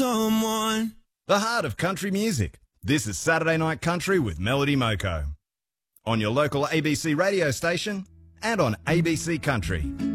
someone. The heart of country music. This is Saturday Night Country with Melody Moko. On your local ABC radio station and on ABC Country.